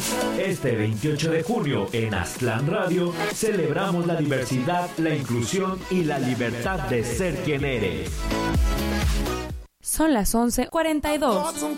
Este 28 de junio en Aztlán Radio celebramos la diversidad, la inclusión y la libertad de ser quien eres. Son las 11:42.